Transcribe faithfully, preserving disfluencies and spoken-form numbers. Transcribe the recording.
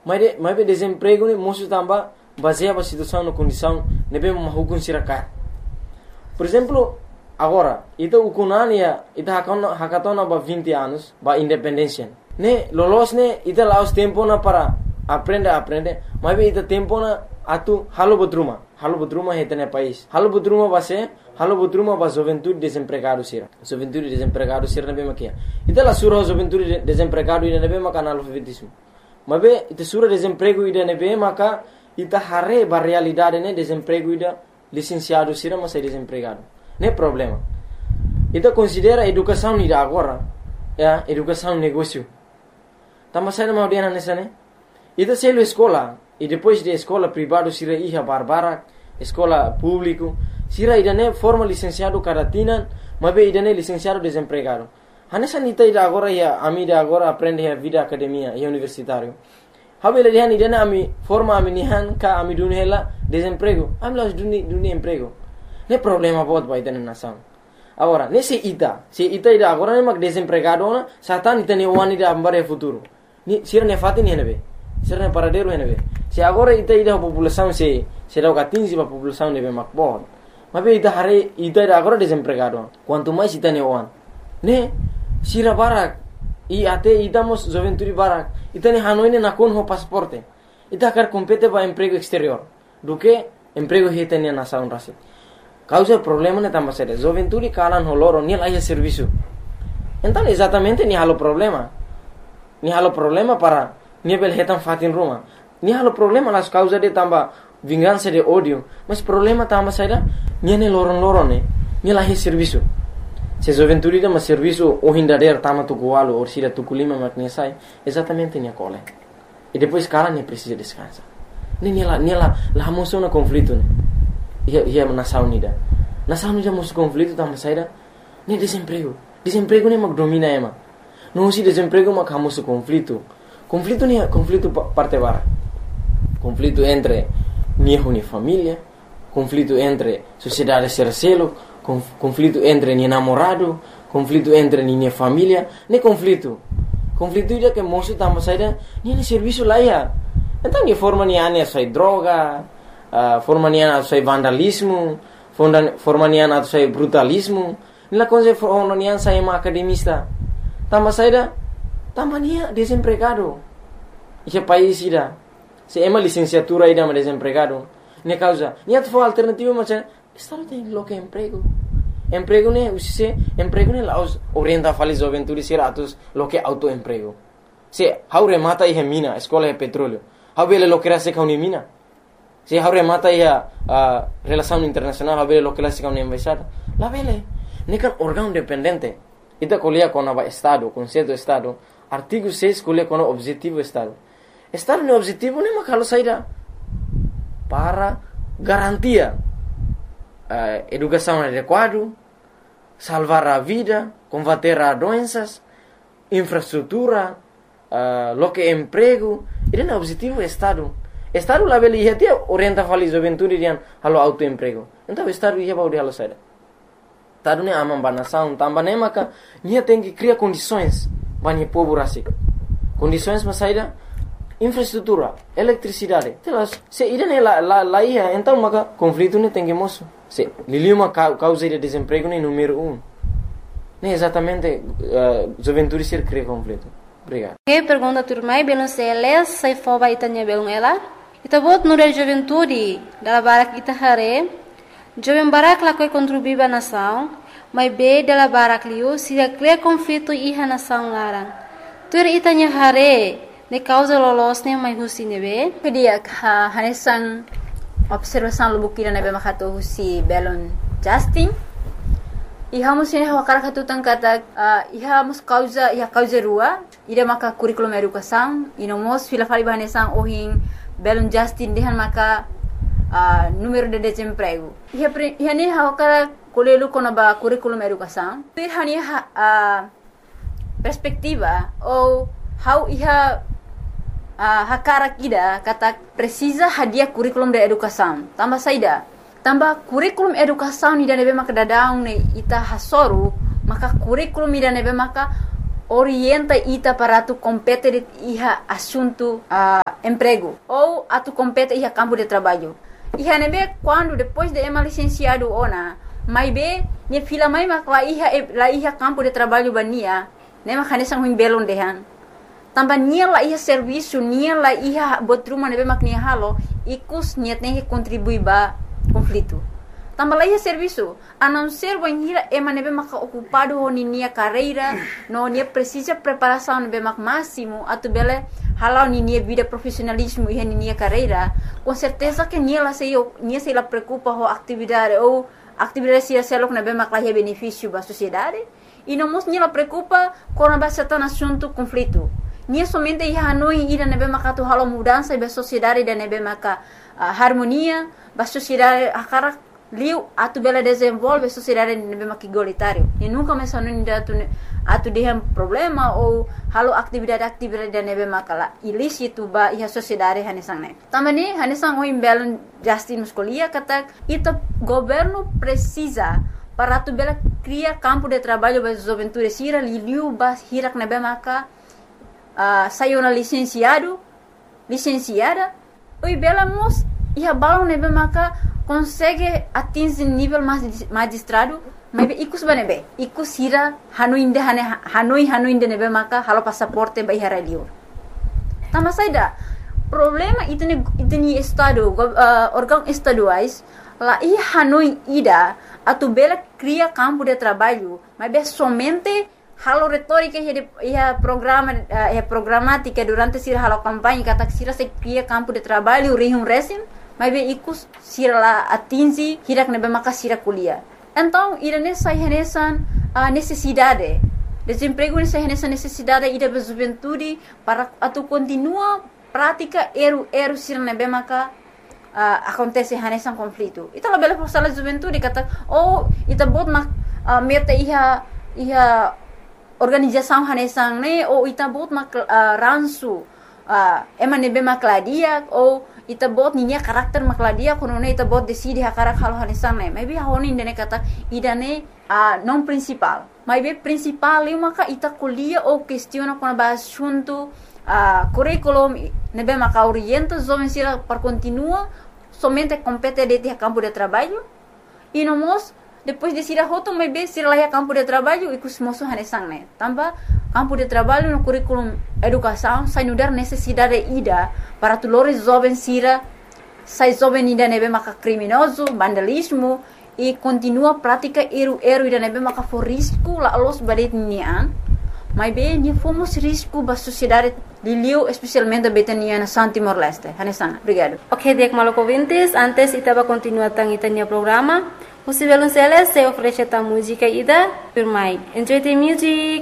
mas de, mas de desemprego ne moço também baseia a situação na condição nebe mahukun sirakat. Por exemplo, agora, ita ukunania ita hakona hakatona ba vinte anos ba independência. Ne lolos ne ita laos tempo na para aprender aprender, mas ita tempo na atu halo butruma. Halo butruma hetene país. Halo butruma base, halo butruma ba juventude desempregado sira. Juventude desempregado sira nebe makia. Ita la sura juventude desempregado ida nebe maka analfabetismo. Mas be ita sura desemprego ida nebe maka ita hare ba realidade ne desemprego ida licenciado sira mas é desempregado. Ne problema. Ita considera educação ida agora, ya, educação negócio. Tama sai na audiana nessa ne. Ita selo escola e depois de escola privado sira iha barbara, escola público, sira ida ne forma licenciado caratina, mas be ida ne licenciado desempregado. Hanessa nita ida agora ya amida agora aprende a vida academia e universitário. Habela dihan ida ne ami forma ami nihan ka ami dunela desemprego. Ami las duni duni emprego. Ne problema bot ba ida ne nação. Agora, nesse ita, se ita ida agora ne mag desempregado na, satan ita ne wani ida ambare futuro. Ni sira ne fatin ne be. Sira ne paradeiro ne be. Se agora ita ida população se será o atinge a população ne be mag bot. Mas be ita hare ita ida agora desempregado. Quanto mais ita ne wan. Ne sira barak e até idamos juventude barak. Ita ne hanoi ne nakon ho pasaporte. Ita quer compete ba emprego exterior. Do que emprego hita ne nação rasi. Causa problema ne tamba sério. Juventude kalan ho loro ni laia serviço. Então exatamente ni halo problema. Ni halo problema para ni bel hetan fatin ruma. Ni halo problema las causa de tamba vingança de ódio. Mas problema tamba sério ni ne loron loron ne. Ni laia serviço. Se juventude dá mas serviço o hindader tama tu gualo ou sira tu culima makne sai. Exatamente ni cole. E depois cara ne precisa descansar. Ni ni la ni la la moção na conflito ne. Ia ia nação unida. Nação unida mos conflito tama saída. Ni desemprego. Desemprego ne mag domina ema. Não se desemprego mag hamos conflito. Conflito ni conflito parte bara. Conflito entre minha uni família, conflito entre sociedade sercelo, conflito entre ni namorado, conflito entre ni família, ne conflito. Conflito ida que moço tama saída, ni serviço lá ia. Então ni forma ni ane sai droga, Uh, forma nian atau sai vandalismo, forma nian atau sai brutalismo. Nila coisa forma nian sai ma academista. Tamba saida, tamba nia desempregado. Esse país ida, se ema licenciatura ida ma desempregado. Ne causa, nia tu alternativa macam, estado tem lo que emprego. Emprego ne usise, emprego ne laos orienta fali juventude sira atus lo que autoemprego. Se haure mata ihe mina, escola é petróleo. Haure lo que rase kauni mina. Se haure mata ia uh, relação internacional haver lo que la siga una embaixada la vele nekan órgão independente ita colia com o estado conceito do estado artigo seis colia com o objetivo estado estado no objetivo nem makalo saída para garantia uh, educação adequada salvar a vida combater as doenças infraestrutura uh, lo que emprego ide no objetivo estado Estado la veli ia dia orienta fali juventude dian halo autoemprego. Então estado ia bau dia halo saída. Estado ne amam banação também maka nia tem que criar condições bani povo rasi. Condições mas saída infraestrutura, eletricidade. Telas se ida ne la la, la ia então maka conflito ne tem que moço. Se liliuma causa de desemprego ne número um. Ne exatamente uh, juventude ser cria conflito. Obrigado. Que pergunta turma belum seles sai foba itanya belum ela. Ita bot no da juventude da barak ita hare. Jovem barak la koi contribuir ba nação, mas be da barak liu se cria conflito iha nação larang. Tur itanya hare ne causa lolos ne mai husi ne be. Pedia ha hanesan observação lubukira ne be makato husi belon Justin. Iha mus ini hawakar katu tangkata uh, iha mus causa iha causa rua ida maka curriculum educação ino mos fila fali bahanesang ohin belum Justin dehan maka uh, número de desemprego iha pre, iha ni hawakar kolelu kono ba curriculum educação ter hani ha, uh, perspectiva ou how iha uh, hakara kida kata precisa hadiah curriculum de educação tambah saida tambah kurikulum educação ni da nebe maka dadaung ne ita hasoru maka kurikulum ni da nebe maka orienta ita para tu competir iha assunto uh, emprego ou a tu compete iha campo de trabalho. Iha nebe quando depois de ema licenciado ona, mai be ne fila mai mak la iha la iha campo de trabalho bania, ne mak hanesang huing belon dehan. Tamba nia la iha serviço, nia la iha botruma nebe mak nia halo, ikus niat ne contribui ba conflito. Tamba la iha serviço, a não ser banhira ema nebe mak ocupado ho nia carreira, no nia precisa preparação nebe mak máximo, atu bele halau ni nia vida profissionalismo iha ni nia carreira, com certeza que nia la se nia se la preocupa ho atividade ou atividade se selok nebe mak la benefício ba sociedade, e não mos nia la preocupa com a base tan assunto conflito. Nia somente iha hanoi ida nebe mak atu halau mudança ba sociedade da nebe mak uh, harmonia ba sociedade akara liu atu bela desenvolve sociedade nebe mak igualitário. E nunca me sanu inda atu atu dehem problema ou halo atividade-atividade da nebe makala ilícito ba iha sociedade hanesang ne. Tamani hanesang o imbelon Justin Muscolia kata ita governo precisa para tu bela cria campo de trabalho ba juventude sira liu ba hirak nebe maka uh, saiu na licenciado licenciada oi bela mos iha balon nebe maka consegue atingir nível magistrado, mas ikus banebe, ikus hira hanui inde hane hanui hanui inde nebe maka halo passaporte ba ihara liur. Tama saida problema itene itene estado uh, órgão estaduais la i hanui ida atu bela cria campo de trabalho, mas be somente halo retórica ia programa ia programática durante sira halo campanha kata sira se cria campo de trabalho rihum resim mas bem ikus sira la atingi hirak nebe maka sira kuliah. Então irane sai renesan a necessidade desemprego nessa renesan necessidade ida ba juventude para atu continua prática eru eru sira nebe maka uh, acontece renesan conflito. Ita la bela força la juventude kata oh ita bot mak uh, meta iha iha organização renesan ne ou ita bot mak uh, ransu uh, ema nebe makladia ou ita bot ninya karakter makladia kono ne ita bot decide hakarak halo hanesan ne maybe honi indene kata idane a uh, non principal maybe principal eu maka ita kuliah ou questiona com ba assunto a uh, curriculum nebe maka orienta jovem sira para continua somente compete de ter campo de trabalho e no mos depois de sira hoto maybe sira lá campo de trabalho e kus moso hanesan ne tamba campo de trabalho no currículum educação sai no dar necessidade ida para tulores jovens sira sai jovem ida nebe maka criminoso vandalismo e continua prática eru eru ida nebe maka for risco la los badet nian mas bem ni fomos risco ba sociedade liliu especialmente betania na Santo Timor Leste hanesan obrigado. Ok, dek maloko ouvintes, antes itaba continuar tang itanya programa. Você vai lançar se oferece a música ida, por mais. Enjoy the music.